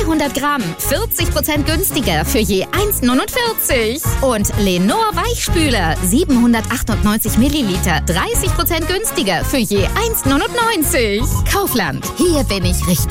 200 Gramm 40% günstiger für je 1,49. Und Lenor Weichspüler 798 Milliliter 30% günstiger für je 1,99. Kaufland, hier bin ich richtig.